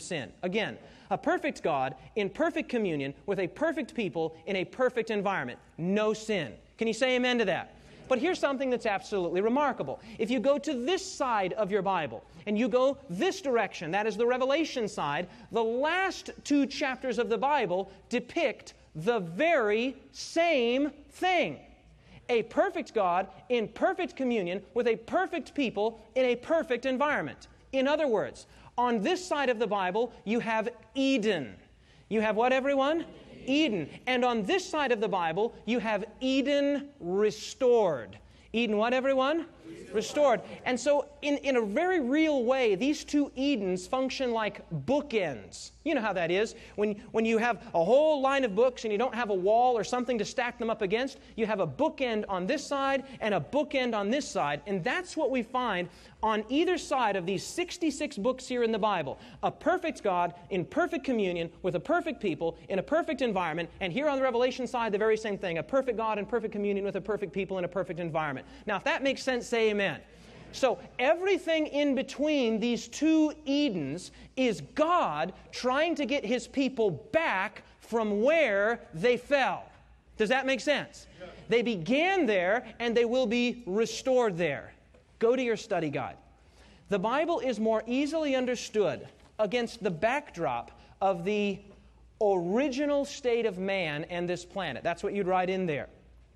sin. Again, a perfect God in perfect communion with a perfect people in a perfect environment. No sin. Can you say amen to that? But here's something that's absolutely remarkable. If you go to this side of your Bible and you go this direction, that is the Revelation side, the last 2 chapters of the Bible depict the very same thing. A perfect God in perfect communion with a perfect people in a perfect environment. In other words, on this side of the Bible, you have Eden. You have what, everyone? Eden. And on this side of the Bible, you have Eden restored. Eden what, everyone? Restored. And so, in a very real way, these 2 Edens function like bookends. You know how that is. When you have a whole line of books and you don't have a wall or something to stack them up against, you have a bookend on this side and a bookend on this side. And that's what we find on either side of these 66 books here in the Bible. A perfect God in perfect communion with a perfect people in a perfect environment. And here on the Revelation side, the very same thing. A perfect God in perfect communion with a perfect people in a perfect environment. Now, if that makes sense, say amen. So everything in between these 2 Edens is God trying to get His people back from where they fell. Does that make sense? They began there and they will be restored there. Go to your study guide. The Bible is more easily understood against the backdrop of the original state of man and this planet. That's what you'd write in there.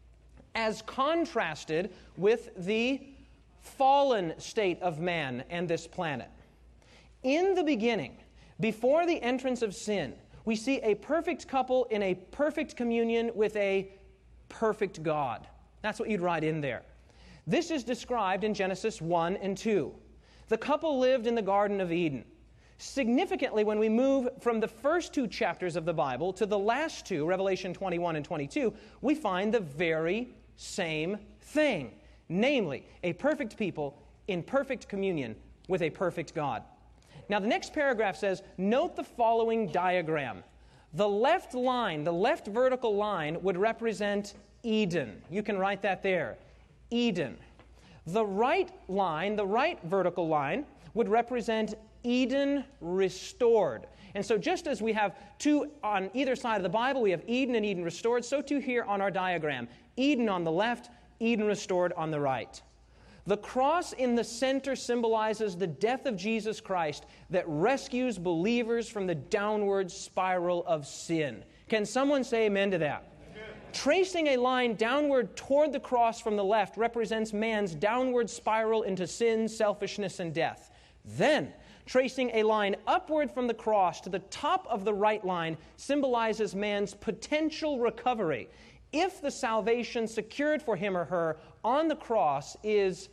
As contrasted with the fallen state of man and this planet. In the beginning, before the entrance of sin, we see a perfect couple in a perfect communion with a perfect God. That's what you'd write in there. This is described in Genesis 1 and 2. The couple lived in the Garden of Eden. Significantly, when we move from the first 2 chapters of the Bible to the last 2, Revelation 21 and 22, we find the very same thing. Namely, a perfect people in perfect communion with a perfect God. Now, the next paragraph says, note the following diagram. The left line, the left vertical line, would represent Eden. You can write that there. Eden. The right line, the right vertical line, would represent Eden restored. And so just as we have 2 on either side of the Bible, we have Eden and Eden restored, so too here on our diagram. Eden on the left, Eden restored on the right. The cross in the center symbolizes the death of Jesus Christ that rescues believers from the downward spiral of sin. Can someone say amen to that? Amen. Tracing a line downward toward the cross from the left represents man's downward spiral into sin, selfishness, and death. Then, tracing a line upward from the cross to the top of the right line symbolizes man's potential recovery if the salvation secured for him or her on the cross is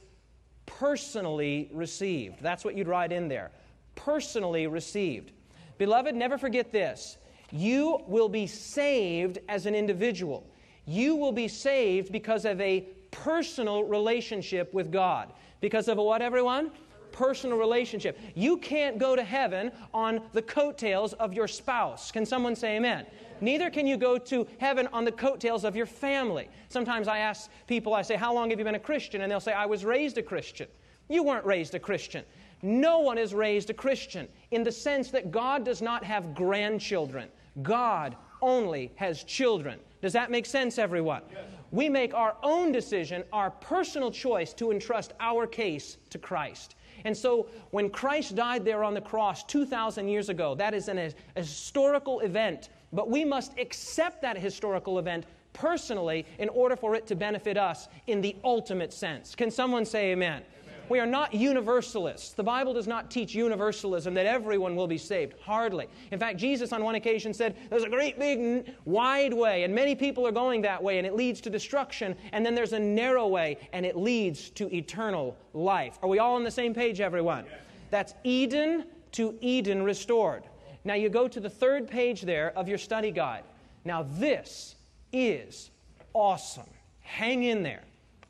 personally received. That's what you'd write in there. Personally received. Beloved, never forget this. You will be saved as an individual. You will be saved because of a personal relationship with God. Because of a what, everyone? Personal relationship. You can't go to heaven on the coattails of your spouse. Can someone say amen? Neither can you go to heaven on the coattails of your family. Sometimes I ask people, I say, how long have you been a Christian? And they'll say, I was raised a Christian. You weren't raised a Christian. No one is raised a Christian in the sense that God does not have grandchildren. God only has children. Does that make sense, everyone? Yes. We make our own decision, our personal choice to entrust our case to Christ. And so when Christ died there on the cross 2,000 years ago, that is a historical event. But we must accept that historical event personally in order for it to benefit us in the ultimate sense. Can someone say amen? We are not universalists. The Bible does not teach universalism, that everyone will be saved. Hardly. In fact, Jesus on one occasion said, there's a great big wide way, and many people are going that way, and it leads to destruction. And then there's a narrow way, and it leads to eternal life. Are we all on the same page, everyone? Yes. That's Eden to Eden restored. Now you go to the 3rd page there of your study guide. Now this is awesome. Hang in there.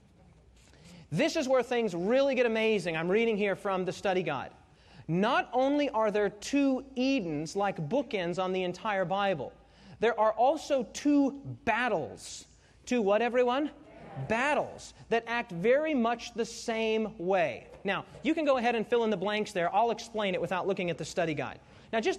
This is where things really get amazing. I'm reading here from the study guide. Not only are there 2 Edens like bookends on the entire Bible, there are also 2 battles. 2 what, everyone? Battles that act very much the same way. Now, you can go ahead and fill in the blanks there. I'll explain it without looking at the study guide. Now, just